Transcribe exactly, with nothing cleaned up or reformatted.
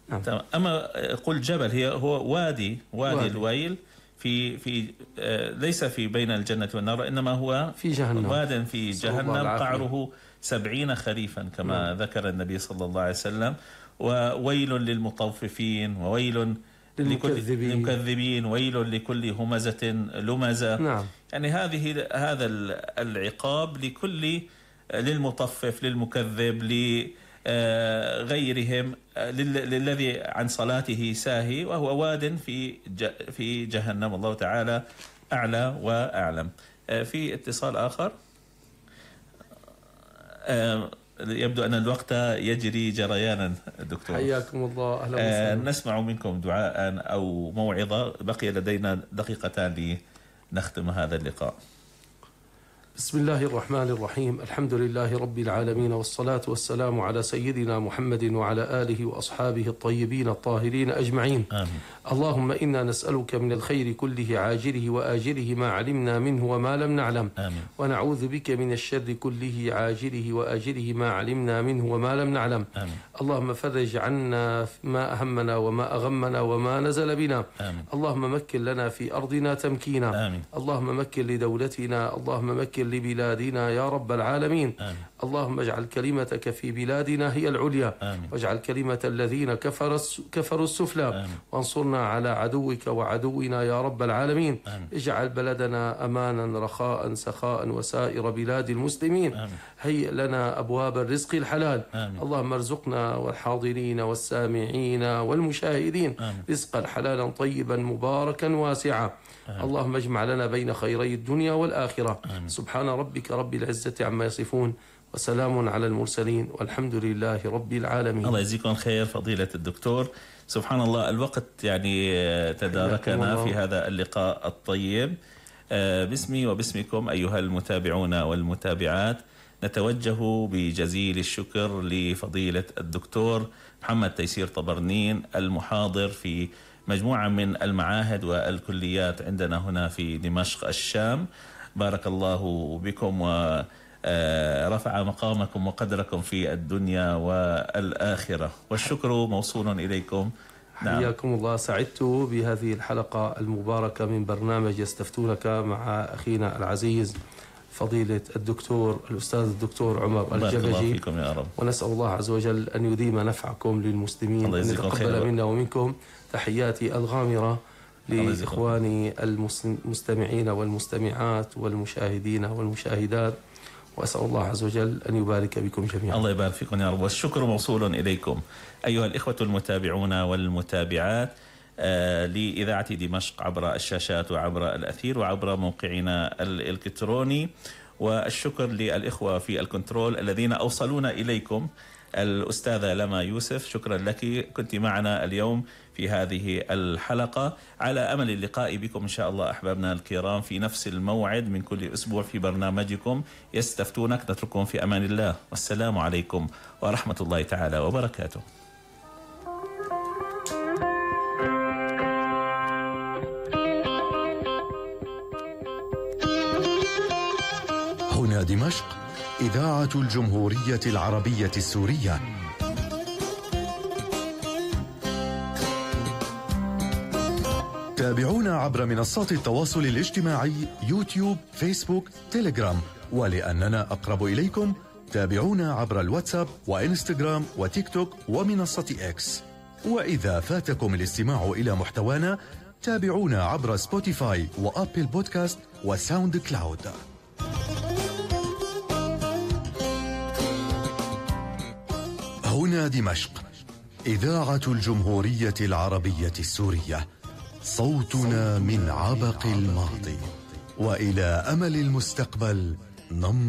نعم. أما قل جبل، هي هو وادي وادي, وادي. الويل في في ليس في بين الجنة والنار، إنما هو في جهنم، واد في جهنم قعره سبعين خريفا كما نعم. ذكر النبي صلى الله عليه وسلم. وويل للمطففين، وويل للمكذبين. للمكذبين، ويل لكل همزة لمزة. نعم. يعني هذه هذا العقاب لكل للمطفف، للمكذب، لغيرهم، للذي عن صلاته ساهي، وهو واد في في جهنم. الله تعالى أعلى وأعلم. في اتصال آخر. يبدو أن الوقت يجري جريانا دكتور. حياكم الله. أهلا وسهلا. نسمع منكم دعاء أو موعظة. بقي لدينا دقيقتان لنختم هذا اللقاء. بسم الله الرحمن الرحيم. الحمد لله رب العالمين، والصلاة والسلام على سيدنا محمد وعلى آله وأصحابه الطيبين الطاهرين أجمعين. آمين. اللهم إنا نسألك من الخير كله عاجله وآجله ما علمنا منه وما لم نعلم. آمين. ونعوذ بك من الشر كله عاجله وآجله ما علمنا منه وما لم نعلم. آمين. اللهم فرج عنا ما أهمنا وما أغمنا وما نزل بنا. آمين. اللهم مكن لنا في أرضنا تمكينا. آمين. اللهم مكن لدولتنا، اللهم مكن لبلادنا يا رب العالمين. آمين. اللهم اجعل كلمتك في بلادنا هي العليا. آمين. واجعل كلمة الذين كفروا كفروا السفلى. آمين. وانصرنا على عدوك وعدونا يا رب العالمين. آمين. اجعل بلدنا أمانا رخاء سخاء وسائر بلاد المسلمين. آمين. هيئ لنا أبواب الرزق الحلال. آمين. اللهم ارزقنا والحاضرين والسامعين والمشاهدين آمين. رزقا حلالا طيبا مباركا واسعا. آمين. اللهم اجمع لنا بين خيري الدنيا والآخرة. آمين. سبحان ربك رب العزة عما يصفون، وسلام على المرسلين، والحمد لله رب العالمين. الله يجزيكم خير فضيلة الدكتور. سبحان الله، الوقت يعني تداركنا في هذا اللقاء الطيب. باسمي وباسمكم أيها المتابعون والمتابعات نتوجه بجزيل الشكر لفضيلة الدكتور محمد تيسير طبرنين، المحاضر في مجموعة من المعاهد والكليات عندنا هنا في دمشق الشام. بارك الله بكم ورفع مقامكم وقدركم في الدنيا والآخرة، والشكر موصول إليكم. نعم. حياكم الله. سعدت بهذه الحلقة المباركة من برنامج يستفتونك مع أخينا العزيز فضيلة الدكتور الأستاذ الدكتور عمر الجبجي. الله فيكم يا رب. ونسأل الله عز وجل أن يديم نفعكم للمسلمين، وأن يتقبل منا ومنكم. تحياتي الغامرة لإخواني المستمعين والمستمعات والمشاهدين والمشاهدات، وأسأل الله عز وجل أن يبارك بكم جميعا. الله يبارك فيكم يا رب، والشكر موصول إليكم أيها الإخوة المتابعون والمتابعات آه لإذاعة دمشق عبر الشاشات وعبر الأثير وعبر موقعنا الإلكتروني. والشكر للإخوة في الكنترول الذين أوصلونا إليكم. الأستاذة لما يوسف، شكرا لك، كنت معنا اليوم في هذه الحلقة. على أمل اللقاء بكم إن شاء الله أحبابنا الكرام في نفس الموعد من كل أسبوع في برنامجكم يستفتونك. نترككم في أمان الله، والسلام عليكم ورحمة الله تعالى وبركاته. هنا دمشق، إذاعة الجمهورية العربية السورية. تابعونا عبر منصات التواصل الاجتماعي يوتيوب، فيسبوك، تيليجرام، ولأننا أقرب إليكم تابعونا عبر الواتساب وإنستغرام وتيك توك ومنصة إكس. وإذا فاتكم الاستماع إلى محتوانا تابعونا عبر سبوتيفاي وأبل بودكاست وساوند كلاود. هنا دمشق، إذاعة الجمهورية العربية السورية، صوتنا من عبق الماضي وإلى أمل المستقبل. نم